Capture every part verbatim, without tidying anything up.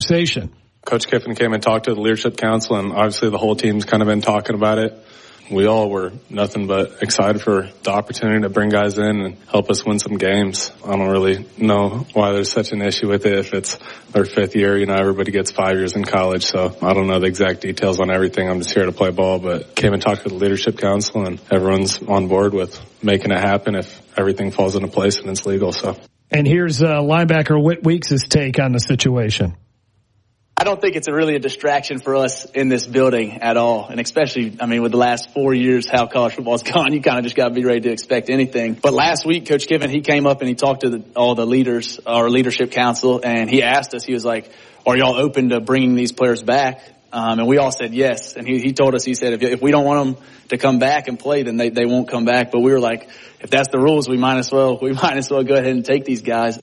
conversation. Coach Kiffin came and talked to the leadership council, and obviously the whole team's kind of been talking about it. We all were nothing but excited for the opportunity to bring guys in and help us win some games. I don't really know why there's such an issue with it. If it's their fifth year, you know, everybody gets five years in college. So I don't know the exact details on everything. I'm just here to play ball, but came and talked to the leadership council, and everyone's on board with making it happen if everything falls into place and it's legal. So. And here's uh, linebacker Whit Weeks' take on the situation. I don't think it's a really a distraction for us in this building at all. And especially, I mean, with the last four years, how college football's gone, you kind of just got to be ready to expect anything. But last week, Coach Kiffin, he came up and he talked to the, all the leaders, our leadership council, and he asked us, he was like, are y'all open to bringing these players back? Um, and we all said yes. And he, he told us, he said, if, if we don't want them to come back and play, then they, they won't come back. But we were like, if that's the rules, we might as well, we might as well go ahead and take these guys.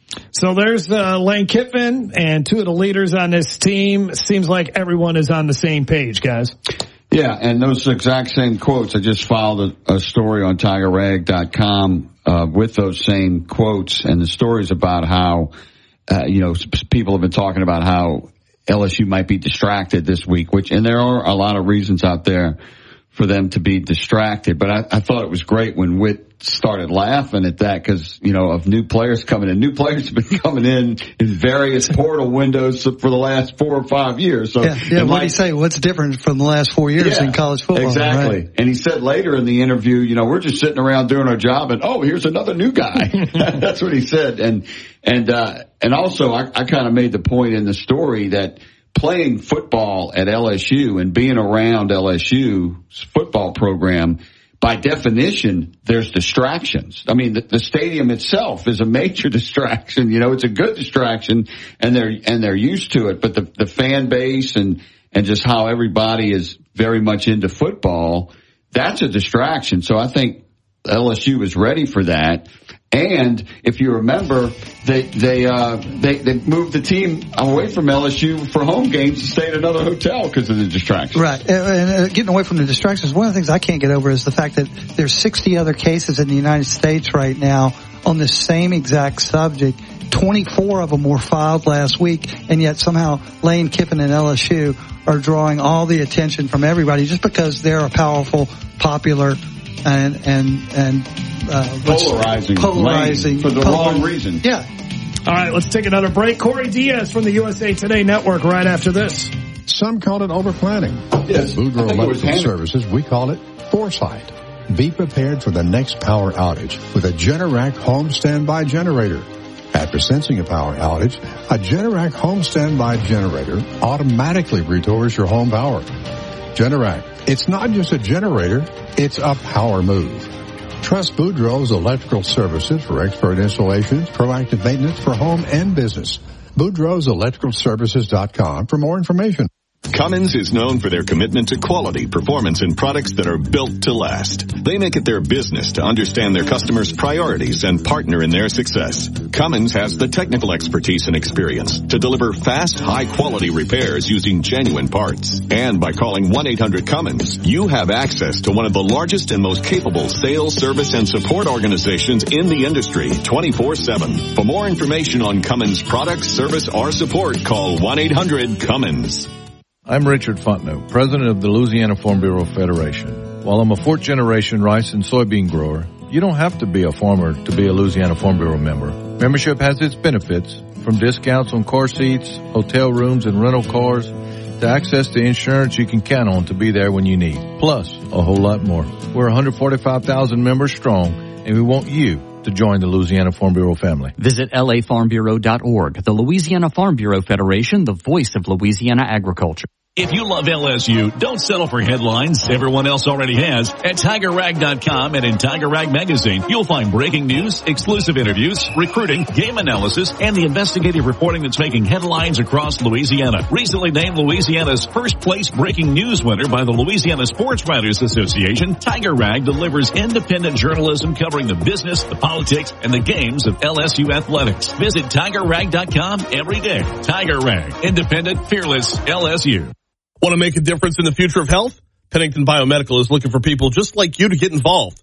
So there's uh, Lane Kiffin and two of the leaders on this team. Seems like everyone is on the same page, guys. Yeah, and those exact same quotes. I just filed a, a story on tiger rag dot com uh, with those same quotes, and the stories about how, uh, you know, people have been talking about how L S U might be distracted this week, which, and there are a lot of reasons out there for them to be distracted. But I, I thought it was great when Whit started laughing at that because, you know, of new players coming in. New players have been coming in in various portal windows for the last four or five years. So, yeah, yeah what did he say? What's different from the last four years yeah, in college football? Exactly. Right? And he said later in the interview, you know, we're just sitting around doing our job and, oh, here's another new guy. That's what he said. And, and, uh, and also I, I kind of made the point in the story that playing football at L S U and being around L S U's football program, by definition, there's distractions. I mean, the, the stadium itself is a major distraction. You know, it's a good distraction, and they're and they're used to it. But the the fan base and and just how everybody is very much into football, that's a distraction. So I think L S U is ready for that. And if you remember, they they uh they they moved the team away from L S U for home games to stay at another hotel because of the distractions. Right, and uh, getting away from the distractions. One of the things I can't get over is the fact that there's sixty other cases in the United States right now on this same exact subject. twenty-four of them were filed last week, and yet somehow Lane Kiffin and L S U are drawing all the attention from everybody just because they're a powerful, popular, and and and. Uh, polarizing, polarizing for the polar- wrong reason. Yeah. All right, let's take another break. Corey Diaz from the U S A Today Network right after this. Some call it overplanning. Yes. Boudreaux Electrical Services, we call it foresight. Be prepared for the next power outage with a Generac home standby generator. After sensing a power outage, a Generac home standby generator automatically restores your home power. Generac, it's not just a generator, it's a power move. Trust Boudreaux's Electrical Services for expert installations, proactive maintenance for home and business. Boudreaux's Electrical Services dot com for more information. Cummins is known for their commitment to quality, performance, and products that are built to last. They make it their business to understand their customers' priorities and partner in their success. Cummins has the technical expertise and experience to deliver fast, high-quality repairs using genuine parts. And by calling one eight hundred Cummins, you have access to one of the largest and most capable sales, service, and support organizations in the industry, twenty-four seven. For more information on Cummins products, service, or support, call one eight hundred Cummins. I'm Richard Fontenot, president of the Louisiana Farm Bureau Federation. While I'm a fourth-generation rice and soybean grower, you don't have to be a farmer to be a Louisiana Farm Bureau member. Membership has its benefits, from discounts on car seats, hotel rooms, and rental cars, to access to insurance you can count on to be there when you need, plus a whole lot more. We're one hundred forty-five thousand members strong, and we want you to join the Louisiana Farm Bureau family. Visit L A farm bureau dot org. The Louisiana Farm Bureau Federation, the voice of Louisiana agriculture. If you love L S U, don't settle for headlines everyone else already has. At tiger rag dot com and in Tiger Rag Magazine, you'll find breaking news, exclusive interviews, recruiting, game analysis, and the investigative reporting that's making headlines across Louisiana. Recently named Louisiana's first place breaking news winner by the Louisiana Sports Writers Association, Tiger Rag delivers independent journalism covering the business, the politics, and the games of L S U athletics. Visit tiger rag dot com every day. Tiger Rag, independent, fearless L S U. Want to make a difference in the future of health? Pennington Biomedical is looking for people just like you to get involved.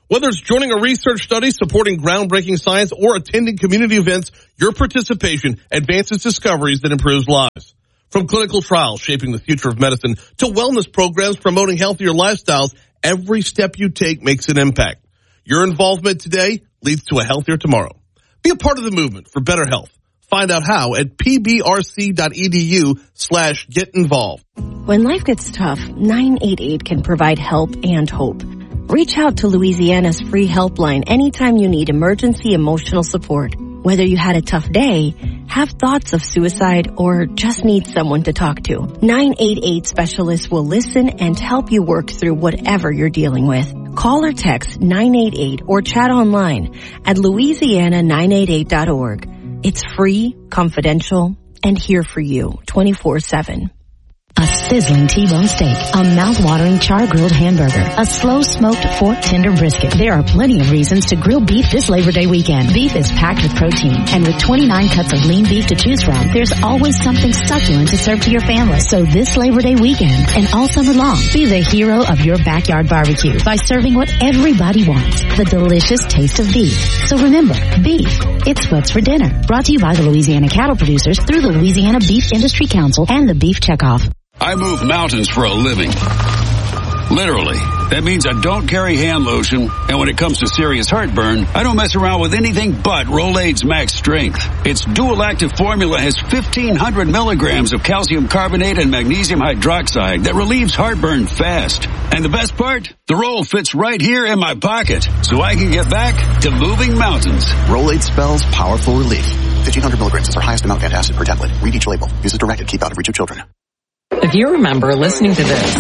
Whether it's joining a research study, supporting groundbreaking science, or attending community events, your participation advances discoveries that improves lives. From clinical trials shaping the future of medicine to wellness programs promoting healthier lifestyles, every step you take makes an impact. Your involvement today leads to a healthier tomorrow. Be a part of the movement for better health. Find out how at pbrc.edu slash get involved. When life gets tough, nine eight eight can provide help and hope. Reach out to Louisiana's free helpline anytime you need emergency emotional support. Whether you had a tough day, have thoughts of suicide, or just need someone to talk to, nine eight eight specialists will listen and help you work through whatever you're dealing with. Call or text nine eight eight or chat online at louisiana nine eight eight dot org. It's free, confidential, and here for you twenty-four seven. A sizzling T-bone steak, a mouth-watering char-grilled hamburger, a slow-smoked fork-tender brisket. There are plenty of reasons to grill beef this Labor Day weekend. Beef is packed with protein, and with twenty-nine cuts of lean beef to choose from, there's always something succulent to serve to your family. So this Labor Day weekend, and all summer long, be the hero of your backyard barbecue by serving what everybody wants, the delicious taste of beef. So remember, beef, it's what's for dinner. Brought to you by the Louisiana Cattle Producers through the Louisiana Beef Industry Council and the Beef Checkoff. I move mountains for a living. Literally. That means I don't carry hand lotion, and when it comes to serious heartburn, I don't mess around with anything but Rolaids Max Strength. Its dual-active formula has fifteen hundred milligrams of calcium carbonate and magnesium hydroxide that relieves heartburn fast. And the best part? The roll fits right here in my pocket, so I can get back to moving mountains. Rolaids spells powerful relief. fifteen hundred milligrams is our highest amount of antacid per tablet. Read each label. Use as directed. Keep out of reach of children. If you remember listening to this,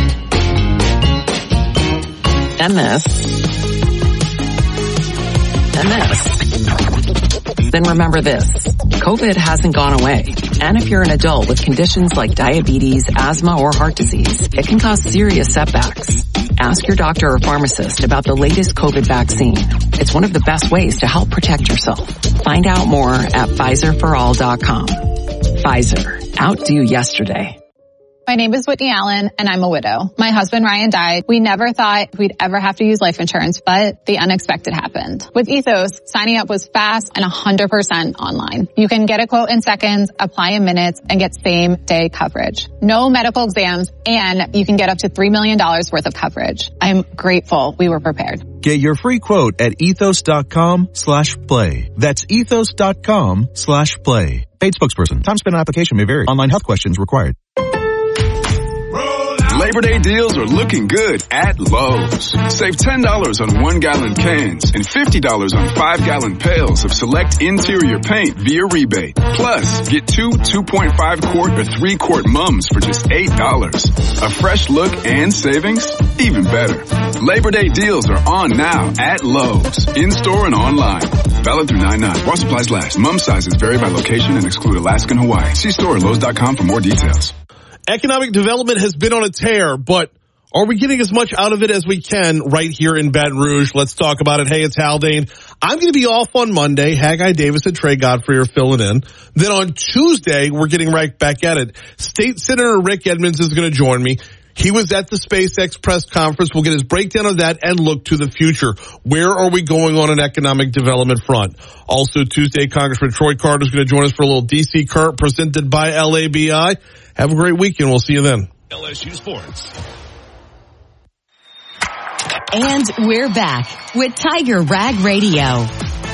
and this, and this, then remember this. COVID hasn't gone away. And if you're an adult with conditions like diabetes, asthma, or heart disease, it can cause serious setbacks. Ask your doctor or pharmacist about the latest COVID vaccine. It's one of the best ways to help protect yourself. Find out more at Pfizer for all dot com. Pfizer. Outdo yesterday. My name is Whitney Allen, and I'm a widow. My husband, Ryan, died. We never thought we'd ever have to use life insurance, but the unexpected happened. With Ethos, signing up was fast and one hundred percent online. You can get a quote in seconds, apply in minutes, and get same-day coverage. No medical exams, and you can get up to three million dollars worth of coverage. I'm grateful we were prepared. Get your free quote at ethos.com slash play. That's ethos.com slash play. Paid spokesperson. Time spent on application may vary. Online health questions required. Labor Day deals are looking good at Lowe's. Save ten dollars on one-gallon cans and fifty dollars on five-gallon pails of select interior paint via rebate. Plus, get two two point five quart or three quart mums for just eight dollars. A fresh look and savings? Even better. Labor Day deals are on now at Lowe's, in-store and online. Valid through nine nine. While supplies last. Mum sizes vary by location and exclude Alaska and Hawaii. See store at Lowe's dot com for more details. Economic development has been on a tear, but are we getting as much out of it as we can right here in Baton Rouge? Let's talk about it. Hey, it's Haldane. I'm going to be off on Monday. Haggai Davis and Trey Godfrey are filling in. Then on Tuesday, we're getting right back at it. State Senator Rick Edmonds is going to join me. He was at the SpaceX press conference. We'll get his breakdown of that and look to the future. Where are we going on an economic development front? Also Tuesday, Congressman Troy Carter is going to join us for a little D C Kurt presented by L A B I. Have a great weekend. We'll see you then. L S U Sports. And we're back with Tiger Rag Radio.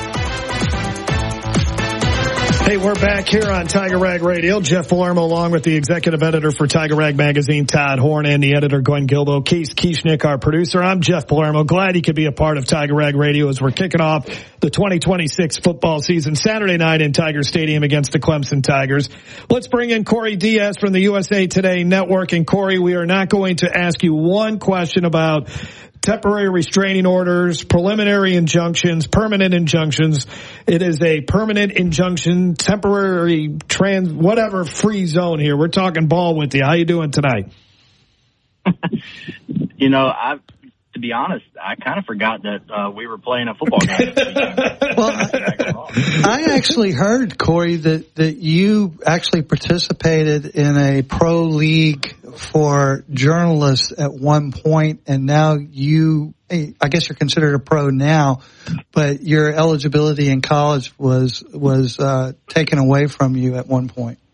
Hey, we're back here on Tiger Rag Radio. Jeff Palermo along with the executive editor for Tiger Rag Magazine, Todd Horn, and the editor, Glenn Gilbo. Keith Kieschnick, our producer. I'm Jeff Palermo. Glad he could be a part of Tiger Rag Radio as we're kicking off the twenty twenty-six football season Saturday night in Tiger Stadium against the Clemson Tigers. Let's bring in Corey Diaz from the U S A Today Network. And Corey, we are not going to ask you one question about temporary restraining orders, preliminary injunctions, permanent injunctions. It is a permanent injunction, temporary trans, whatever free zone here. We're talking ball with you. How you doing tonight? You know, I've to be honest, I kind of forgot that uh, we were playing a football game. Well, I, I actually heard, Corey, that, that you actually participated in a pro league for journalists at one point, and now you, I guess you're considered a pro now, but your eligibility in college was was uh, taken away from you at one point.